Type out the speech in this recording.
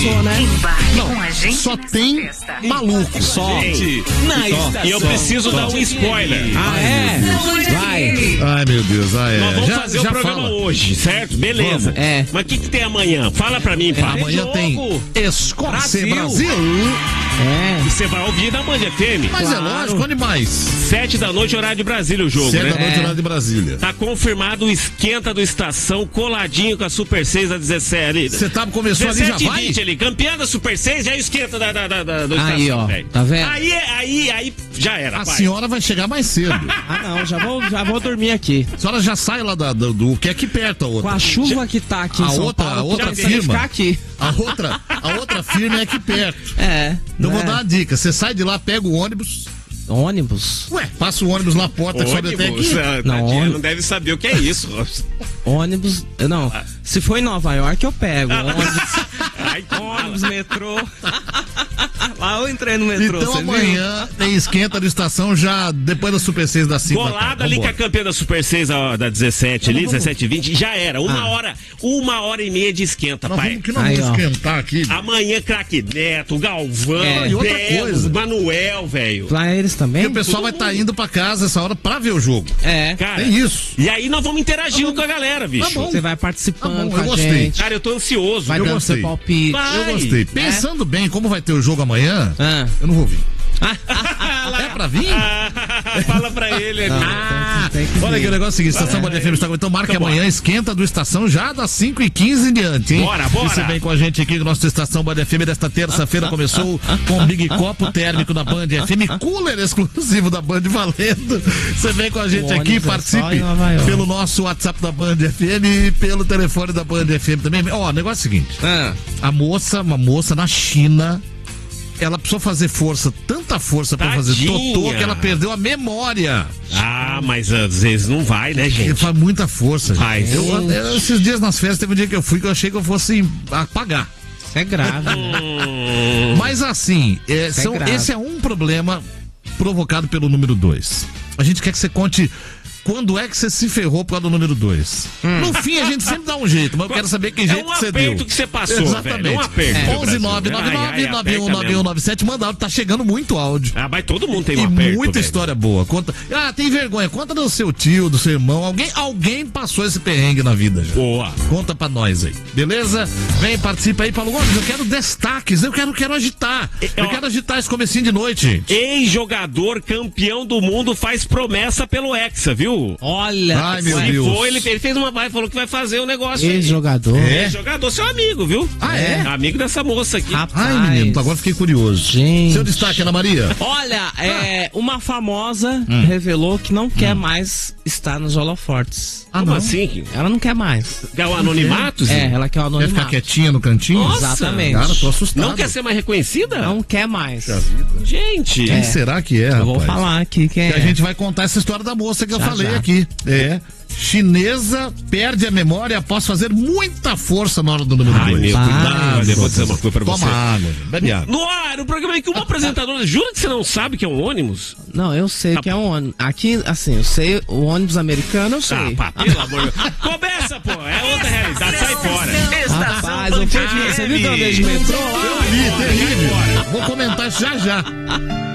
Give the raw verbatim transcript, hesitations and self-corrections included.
começou, né? Não, só tem maluco. Só. Gente, na e eu preciso só. dar um spoiler. Ah, é? Vai. Ai, meu Deus. Ah, é. Nós vamos já, fazer já o programa fala. hoje, certo? Beleza. Vamos. É. Mas o que, que tem amanhã? Fala pra mim, pá. Amanhã tem Escócia Brasil. Brasil. É. E você vai ouvir na Band F M. Mas claro. é lógico, onde mais? Sete da noite, horário de Brasília, o jogo, Sete né? da noite, é. horário de Brasília. Tá confirmado o esquenta do Estação, coladinho com a Super seis a dezessete. Você tá, começou ali, já vai? vinte ali, campeã da Super seis, já esquenta da, da, da, da, do aí, Estação, ó, velho. tá vendo? Aí, aí, aí, já era, A pai. senhora vai chegar mais cedo. Ah, não, já vou, já vou dormir aqui. A senhora já sai lá da, do, do que é aqui perto a outra. Com a chuva que tá aqui em a São outra, Paulo, a outra tô pensando em firma. ficar aqui. A outra, a outra firma é aqui perto. É. Então né? vou dar uma dica. Você sai de lá, pega o ônibus. Ônibus? Ué, passa o ônibus na porta que sobe até aqui. Não, Não, ônibus. ônibus. não deve saber o que é isso. Ônibus, não. Se for em Nova York, eu pego. Ônibus, Ai, ônibus metrô. Lá eu entrei no metrô. Então você amanhã viu? Tem esquenta da estação já depois da Super seis da cinco. Colado ali com a campeã da Super seis a, da dezessete ali, dezessete e vinte, já era. Uma Ah. hora, uma hora e meia de esquenta, Nós pai. vamos, que nós Aí, vamos ó. esquentar aqui. Amanhã, craque Neto, Galvão, É. E outra Belo, coisa. Manuel, velho. Lá eles também? E o pessoal vai estar indo pra casa essa hora pra ver o jogo. É. Cara, Tem isso. E aí nós vamos interagindo com a galera, bicho. Tá bom. Você vai participando Tá bom, com eu a gostei. gente. Cara, eu tô ansioso. Vai eu dando gostei. seu palpite. Vai. Eu gostei. Pensando bem como vai ter o jogo amanhã, Ah. eu não vou vir. Lá. É pra vir? Fala pra ele, amigo. Ah, tem que olha aqui o negócio é o seguinte, Estação Band F M está então marca Então, amanhã, bora. esquenta do Estação já das cinco e quinze em diante, hein? Bora, bora. E você vem com a gente aqui no nosso Estação Band F M desta terça-feira, começou com o Big Copo Térmico da Band F M, cooler exclusivo da Band valendo. Você vem com a gente O aqui, ônibus é só participe em Nova York. pelo nosso WhatsApp da Band F M e pelo telefone da Band F M também. Ó, o negócio é o seguinte, Ah. a moça, uma moça na China, ela precisou fazer força, tanta força pra fazer Tadinha. totô que ela perdeu a memória. Ah, mas às vezes não vai, né, Ele gente? faz muita força. Faz. gente. Eu, eu- esses dias nas festas, teve um dia que eu fui que eu achei que eu fosse apagar. Isso é grave. Hum, Mas assim, é, Isso é são- grave. esse é um problema provocado pelo número dois. A gente quer que você conte quando é que você se ferrou por causa do número dois. No fim, a gente sempre dá um jeito, mas eu quero saber que é jeito um que você deu. aperto que você passou, Exatamente. velho. Um aperto. meu onze Brasil. nove nove Ai, nove ai, nove um aperta nove um mesmo. nove sete. Manda áudio, tá chegando muito áudio. Ah, mas todo mundo tem um E aperto, muita velho. história boa. Conta. Ah, tem vergonha. Conta do seu tio, do seu irmão. Alguém, alguém passou esse perrengue na vida já. Boa. Conta pra nós aí, beleza? Vem, participa aí, Paulo Gomes. Eu quero destaques, eu quero, quero agitar. Eu ó. quero agitar esse comecinho de noite, gente. Ex-jogador campeão do mundo faz promessa pelo Hexa, viu? Olha. Ai, meu Se Deus. for, ele, ele fez uma live, falou que vai fazer um negócio aí. Ex-jogador. É? Ex-jogador, seu amigo, viu? Ah, é? Amigo dessa moça aqui. Rapaz. Ai, menino, agora fiquei curioso. Gente. Seu destaque, Ana Maria. Olha, é, uma famosa Hum. revelou que não quer mais estar nos holofortes. Ah, Como não? assim? Ela não quer mais. É o anonimato? É, ela quer o Quer ficar anonimato. quietinha no cantinho? Nossa. Exatamente. Cara, tô assustado. Não quer ser mais reconhecida? Não quer mais. Puxa vida. Gente. Quem É. será que é, Eu rapaz? vou falar aqui quem E é. a gente vai contar essa história da moça que eu Já, falei já. aqui. É. Chinesa perde a memória após fazer muita força na hora do número Ai, dois. meu, Pai. cuidado. Olha, eu vou dizer uma coisa pra você. Toma água, bebe água. No ar, o programa é que uma apresentadora. Jura que você não sabe que é um ônibus? Não, eu sei que é um ônibus. Aqui, assim, eu sei, o ônibus americano eu sei. Ah, pá, pelo amor de Deus. Começa, pô. É outra realidade. Sai fora. Rapaz, eu fui, você viu que eu andei de metrô lá? Eu vi, terrível. Vou comentar isso já já.